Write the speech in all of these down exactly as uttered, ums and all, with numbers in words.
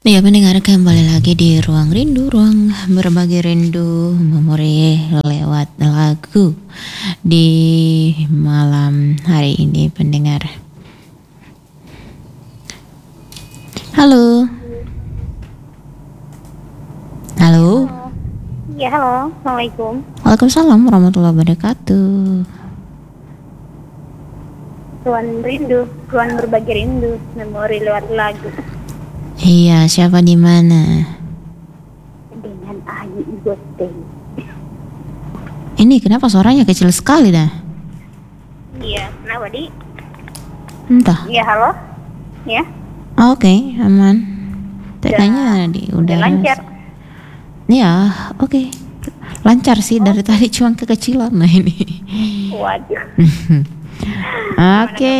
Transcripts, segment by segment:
Ya, pendengar kembali lagi di Ruang Rindu, ruang berbagi rindu, memori lewat lagu di malam hari ini, pendengar. Halo. Halo. Ya, halo. Assalamualaikum. Waalaikumsalam warahmatullahi wabarakatuh. Ruang rindu, ruang berbagi rindu, memori lewat lagu. Iya, siapa di mana? Dengan Ayu Goteng. Ini kenapa suaranya kecil sekali dah? Iya, kenapa di? Entah. Iya, halo. Ya. Oh, Oke, okay, aman. Kayaknya di udah udara. Lancar. Ya, oke. Okay. Lancar sih, dari tadi cuma kekecilan nah ini. Waduh. Oke. Okay.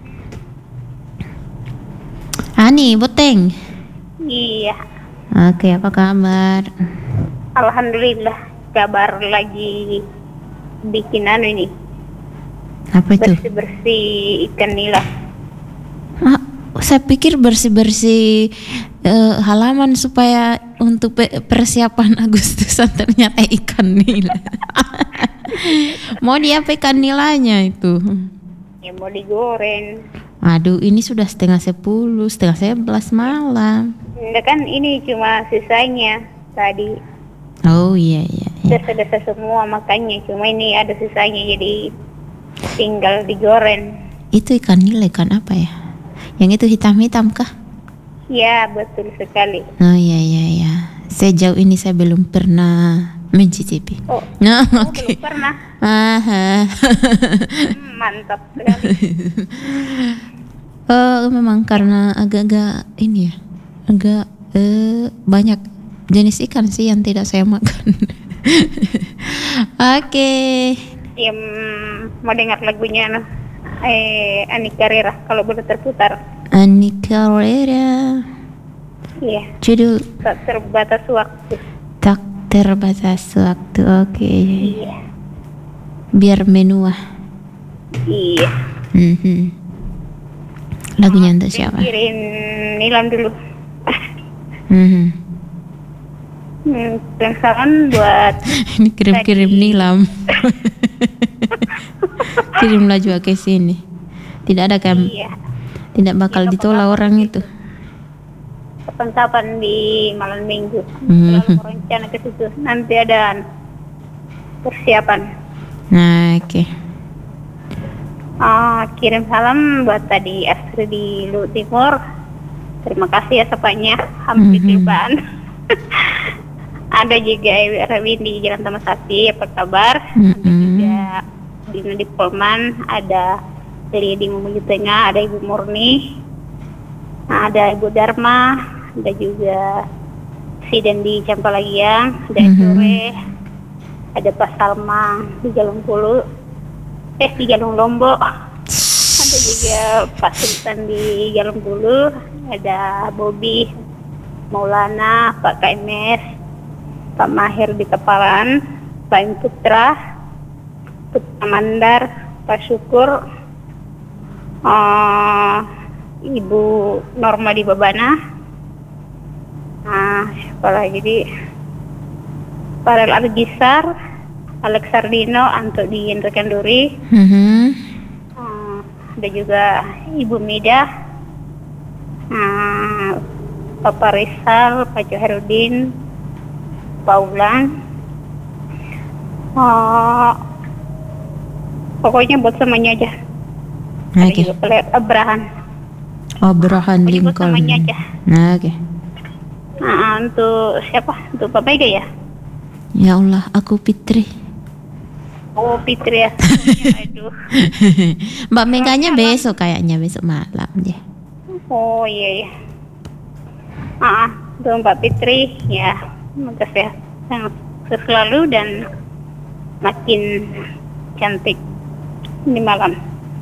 Ani, Boteng. Iya. Oke, okay, apa kabar? Alhamdulillah, kabar lagi bikin anu ini. Apa itu? Bersih-bersih ikan nila. Ah, saya pikir bersih-bersih uh, halaman supaya untuk persiapan Agustusan, ternyata ikan nila. Mau diapakan nilainya itu? Ya mau digoreng. Aduh, ini sudah setengah sepuluh, setengah sebelas malam. Enggak kan, ini cuma sisanya tadi. Oh iya iya. iya. Desa-desa semua makanya, cuma ini ada sisanya jadi tinggal digoreng. Itu ikan nila, ikan apa ya? Yang itu hitam-hitam kah? Ya, betul sekali. Oh iya iya iya. Sejauh ini saya belum pernah mencicipi. Oh, nah, oh oke. Okay. Belum pernah. Aha. hmm, mantap sekali. Oh, memang karena agak-agak ini ya, agak eh, banyak jenis ikan sih yang tidak saya makan. Oke. Okay. Ya, mau dengar lagunya nah. eh Ani Carrera kalau boleh terputar. Ani Carrera. Iya. Judul Tak terbatas waktu. Tak terbatas waktu. Oke. Okay. Iya. Biar menua. Iya. Mm-hmm. Lagunya untuk siapa? Kirim Nilam dulu. Mm-hmm. hmm, dan salam buat ini kirim-kirim Nilam. Kirimlah juga ke sini. Tidak ada kan? Iya. Tidak bakal ya, ditolak orang itu. Kapan-kapan di malam minggu. Mm-hmm. Selalu merencana ke situ. Nanti ada persiapan. Nah, oke. Okay. Uh, kirim salam buat tadi Astri di Lu Timur. Terima kasih ya sapanya. Hampir mm-hmm. tilbaan. Ada juga Erwin di Jalan Taman Sati, apa kabar? Mm-hmm. Ada juga Dina di Polman, ada Lia di Mamuju Tengah, ada Ibu Murni, ada Ibu Dharma, ada juga Siden di Campalagiang, ada mm-hmm. Sore, ada Pak Salma di Galung Pulu, eh di Galung Lombok, ada juga Pak Sultan di Galung Pulu, ada Bobby, Maulana, Pak K M S, Pak Mahir di Kepalan, Pak Im Putra, Putra Mandar, Pak Syukur, uh, Ibu Norma di Babana, nah siapa lagi di Farel Algisar, Alex Sardino, Anto di Indra Kenduri, mm-hmm. uh, ada juga Ibu Mida, uh, Papa Rizal, Pak Joherudin, Paulan, uh, pokoknya buat semuanya aja. Okay. Ada juga pelet Abrahan. Abrahan Pokoknya buat Lincoln. semuanya aja. Nah, oke. Okay. Nah, untuk siapa? Untuk Pak Mega ya? Ya Allah, aku Fitri. Oh, Fitri ya. Aduh. Mbak Meganya besok kayaknya, besok malam ya. Oh iya ya. Ah, untuk Mbak Fitri ya. Semoga sehat selalu dan makin cantik ini malam.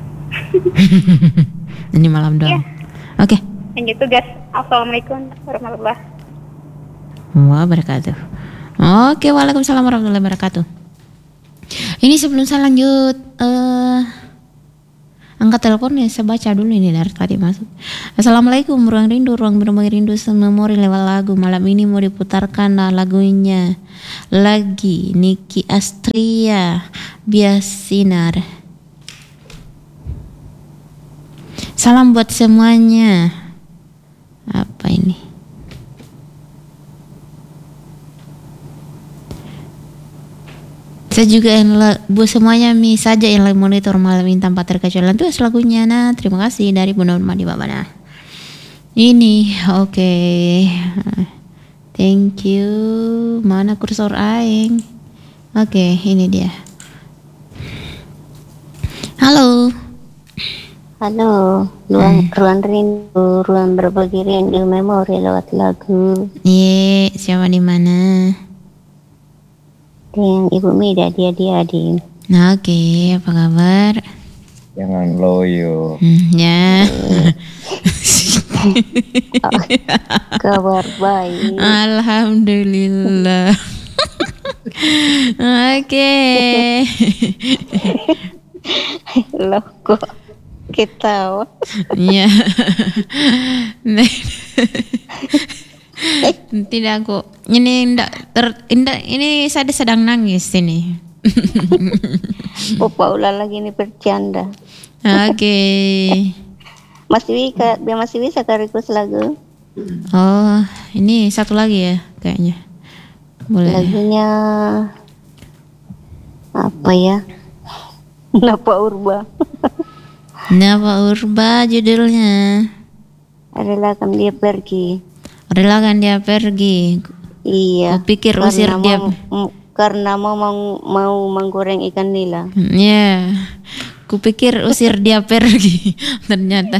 Ini malam doang. Ya. Oke. Okay. Lanjut tugas. Assalamualaikum warahmatullahi wabarakatuh. Oke, waalaikumsalam warahmatullahi wabarakatuh. Ini sebelum saya lanjut, uh, angkat teleponnya, saya baca dulu ini dari tadi masuk. Assalamualaikum, ruang rindu, ruang berbagi rindu memori lewat lagu. Malam ini mau diputarkan lah lagunya lagi Niki Astria Bias Sinar. Salam buat semuanya. Apa ini? Saya juga yang la- buat semuanya mi saja yang lagi monitor malam ini tanpa terkecuali. Itu lagunya nah. Terima kasih dari Bu Norma di Babana. Ini oke. Okay. Thank you. Mana kursor aing? Oke, okay, ini dia. Halo. Halo, ruang, hmm. ruang rindu, ruang berbagi rindu memori lewat lagu. Iya, siapa di mana? Yang Ibu Mida, dia dia di. Nah, oke, okay. Apa kabar? Jangan loyo. Hmm, ya. Kabar baik. Alhamdulillah. Oke. Loh kok ketawa? Iya. Tidak kok. Ini enggak ter, enggak, ini saya sedang nangis ini. Bapak ulah lagi ini bercanda. Oke. Okay. Masih bisa, dia masih bisa request lagu. Oh, ini satu lagi ya kayaknya. Boleh. Lagunya apa ya? Napa Urba. Napa Urba judulnya. Relakan dia pergi. Relakan dia pergi. Iya. Kupikir usir mau, dia. M- karena mau mau, mau menggoreng ikan nila. Ya. Yeah. Kupikir usir dia pergi. Ternyata.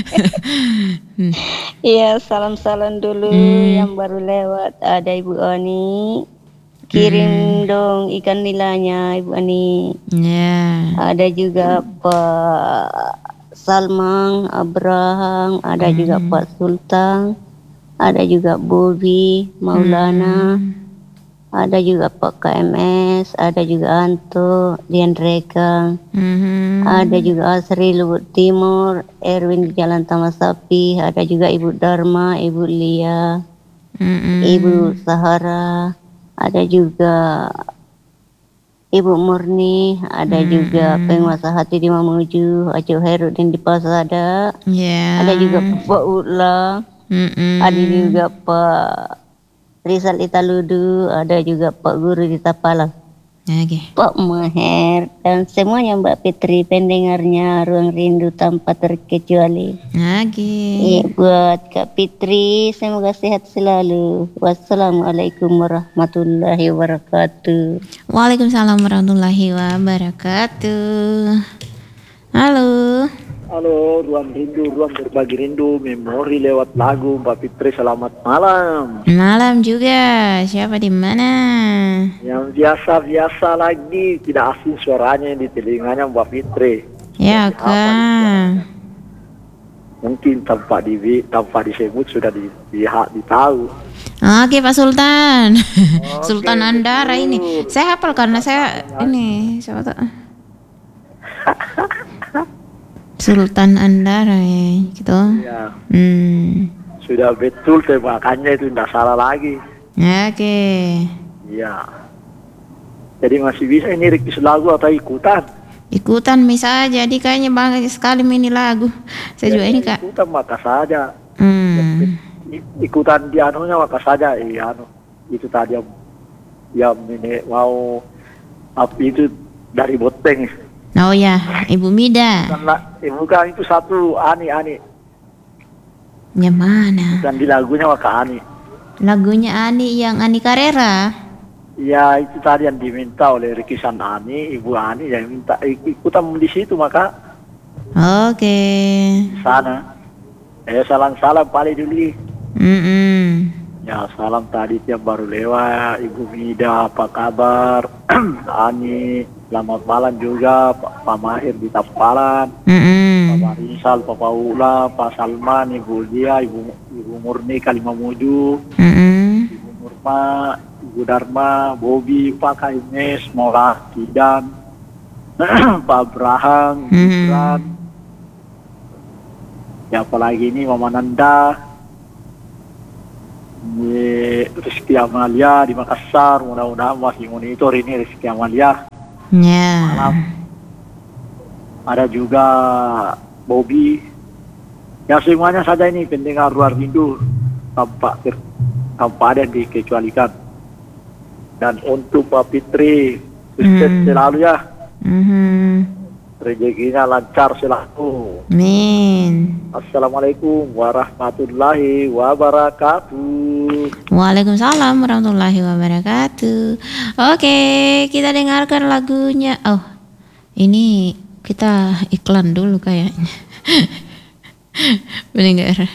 Iya, salam-salam dulu hmm. yang baru lewat. Ada Ibu Ani. Kirim hmm. dong ikan nilanya Ibu Ani. Ya. Yeah. Ada juga Pak Salmang, Abraham, ada hmm. juga Pak Sultan. Ada juga Bobby, Maulana, hmm. ada juga Pak K M S, ada juga Anto, Dian Reka, hmm. ada juga Asri Lubuk Timur, Erwin di Jalan Taman Sapi, ada juga Ibu Dharma, Ibu Lia, hmm. Ibu Sahara, ada juga Ibu Murni, ada hmm. juga Penguasa Hati di Mamuju, Acu Herudin di Pasada, yeah. ada juga Pak Ula. Mm-mm. Ada juga Pak Rizal Italudu, ada juga Pak Guru di Tapala, okay. Pak Maher, dan semuanya Mbak Fitri pendengarnya Ruang Rindu tanpa terkecuali. Okay. Iya, buat Kak Fitri, semoga sehat selalu. Wassalamualaikum warahmatullahi wabarakatuh. Waalaikumsalam warahmatullahi wabarakatuh. Halo. Halo, ruang rindu, ruang berbagi rindu, memori lewat lagu. Mbak Fitri, selamat malam. Malam juga. Siapa di mana? Yang biasa-biasa lagi, tidak asing suaranya di telinganya Mbak Fitri. Ya kan. Mungkin tanpa di tanpa disebut sudah di di, di tahu. Oke Pak Sultan. Oke, Sultan Andara betul. Ini. Saya hafal karena saya ini siapa tahu. Sultan Andara ya, gitu. Ya. Hmm. Sudah betul tembakannya itu tidak salah lagi. Ya, oke. Okay. Iya. Jadi masih bisa ini request lagu atau ikutan? Ikutan bisa aja. Jadi kayaknya banyak sekali mini lagu. Saya ya, juga ini kak. Ikutan maka saja. Hmm. Ikutan di anunya maka saja. Iya, anu itu tadi yang yang ini mau apa itu dari Boteng. Oh ya, Ibu Mida. Bukan, Ibu kan itu satu Ani Ani. Yang mana? Dan di lagunya maka Ani. Lagunya Ani yang Ani Carrera. Ya itu tadi yang diminta oleh Rikisan Ani, Ibu Ani yang minta ikutan di situ maka. Oke. Okay. Sana. Eh salam-salam paling dulu. Mm-mm. Ya salam tadi yang baru lewat Ibu Mida, apa kabar? Ani. Selamat malam juga Pak, Pak Mahir di Tapalan, mm-hmm. Pak Rizal, Pak Paula, Pak Salman, Ibu Dia, Ibu Ibu Murni Kalimamuju, mm-hmm. Ibu Murma, Ibu Dharma, Bobby, Pak Kaimes, Mola, Kidan, Pak Abraham, mm-hmm. Gibran, Ya apalagi ini Mama Nanda, ini Rizky Amalia di Makassar, mudah-mudahan masih monitor ini Rizky Amalia. Ya. Malam. Ada juga Bobby. Ya semuanya saja ini pendengar luar rindu tanpa ter, tanpa ada dikecualikan. Dan untuk Pak Fitri, sukses Hmm. selalu ya. Mhm. Rezekinya lancar selalu. Amin. Assalamualaikum warahmatullahi wabarakatuh. Waalaikumsalam warahmatullahi wabarakatuh. Oke, kita dengarkan lagunya. Oh, ini kita iklan dulu kayaknya. Mendengar.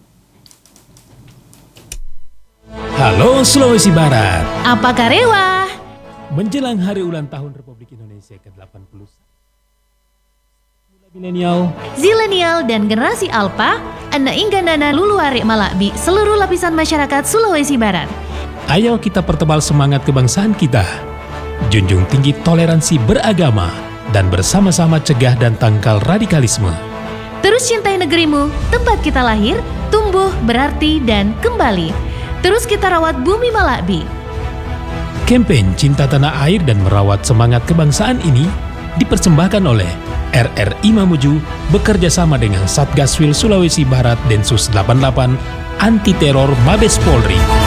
Halo Sulawesi Barat. Apa karewa? Menjelang hari ulang tahun Republik Indonesia ke delapan puluh satu. Milenial, Zilenial dan generasi Alpha, Anda inggandana luluare malakbi seluruh lapisan masyarakat Sulawesi Barat. ayo kita pertebal semangat kebangsaan kita. Junjung tinggi toleransi beragama dan bersama-sama cegah dan tangkal radikalisme. Terus cintai negerimu, tempat kita lahir, tumbuh, berarti, dan kembali. Terus kita rawat bumi Malakbi. Kampanye Cinta Tanah Air dan Merawat Semangat Kebangsaan ini dipersembahkan oleh R R I Mamuju bekerja sama dengan Satgaswil Sulawesi Barat Densus delapan puluh delapan Anti Teror Mabes Polri.